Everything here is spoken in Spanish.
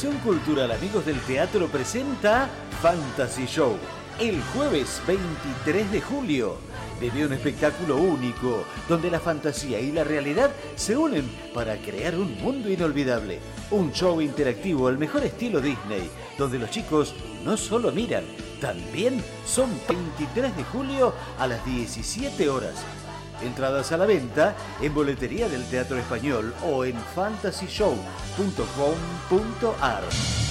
Fundación Cultural Amigos del Teatro presenta Fantasy Show. El jueves 23 de julio vive un espectáculo único donde la fantasía y la realidad se unen para crear un mundo inolvidable. Un show interactivo al mejor estilo Disney, donde los chicos no solo miran, también son 23 de julio a las 17 horas. Entradas a la venta en boletería del Teatro Español o en fantasyshow.com.ar.